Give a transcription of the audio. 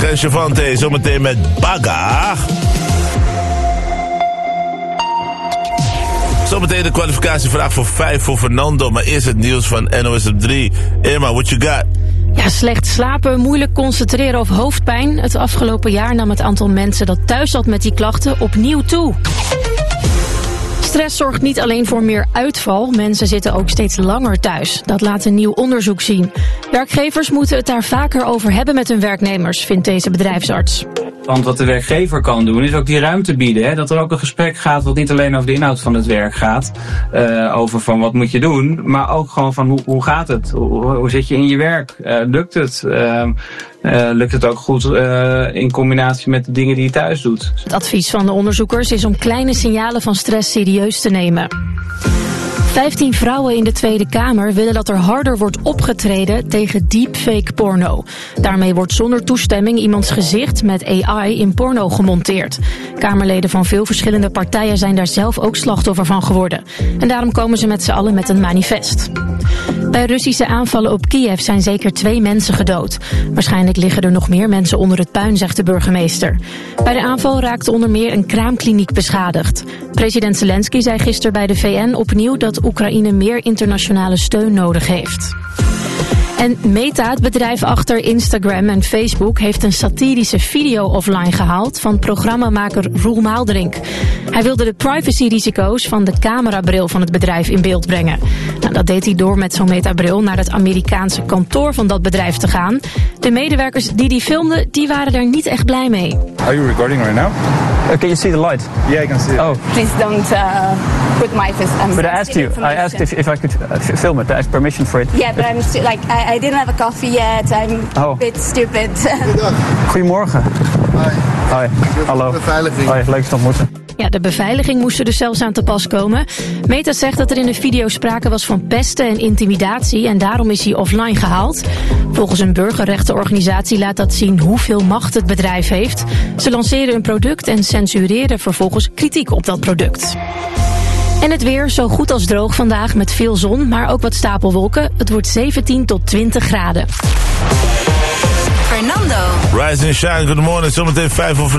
en Chavante. Zometeen met Baga. Zometeen de kwalificatievraag voor 5 voor Fernando. Maar eerst het nieuws van NOS op 3. Irma, what you got? Ja, slecht slapen, moeilijk concentreren of hoofdpijn. Het afgelopen jaar nam het aantal mensen dat thuis zat met die klachten opnieuw toe. Stress zorgt niet alleen voor meer uitval. Mensen zitten ook steeds langer thuis. Dat laat een nieuw onderzoek zien. Werkgevers moeten het daar vaker over hebben met hun werknemers, vindt deze bedrijfsarts. Want wat de werkgever kan doen, is ook die ruimte bieden. Hè? Dat er ook een gesprek gaat wat niet alleen over de inhoud van het werk gaat. Over van wat moet je doen. Maar ook gewoon van hoe gaat het? Hoe zit je in je werk? Lukt het? Lukt het ook goed in combinatie met de dingen die je thuis doet? Het advies van de onderzoekers is om kleine signalen van stress serieus te nemen. 15 vrouwen in de Tweede Kamer willen dat er harder wordt opgetreden tegen deepfake porno. Daarmee wordt zonder toestemming iemands gezicht met AI in porno gemonteerd. Kamerleden van veel verschillende partijen zijn daar zelf ook slachtoffer van geworden. En daarom komen ze met z'n allen met een manifest. Bij Russische aanvallen op Kiev zijn zeker 2 mensen gedood. Waarschijnlijk liggen er nog meer mensen onder het puin, zegt de burgemeester. Bij de aanval raakte onder meer een kraamkliniek beschadigd. President Zelensky zei gisteren bij de VN opnieuw dat Oekraïne meer internationale steun nodig heeft. En Meta, het bedrijf achter Instagram en Facebook, heeft een satirische video offline gehaald van programmamaker Roel Maaldrink. Hij wilde de privacyrisico's van de camerabril van het bedrijf in beeld brengen. Nou, dat deed hij door met zo'n Meta-bril naar het Amerikaanse kantoor van dat bedrijf te gaan. De medewerkers die filmden, die waren daar niet echt blij mee. Are you recording right now? Can you see the light? Yeah, I can see it. Oh. Please don't put my face. But I asked if I could film it. I asked permission for it. Yeah, but I'm still I didn't have a coffee yet. I'm a bit stupid. Goedemorgen. Hoi. Hallo. Beveiliging. Hoi, leuk te ontmoeten. Ja, de beveiliging moest er dus zelfs aan te pas komen. Meta zegt dat er in de video sprake was van pesten en intimidatie en daarom is hij offline gehaald. Volgens een burgerrechtenorganisatie laat dat zien hoeveel macht het bedrijf heeft. Ze lanceren een product en censureren vervolgens kritiek op dat product. En het weer zo goed als droog vandaag met veel zon, maar ook wat stapelwolken. Het wordt 17 tot 20 graden. Fernando. Rise and shine, good morning. Zometeen 5 voor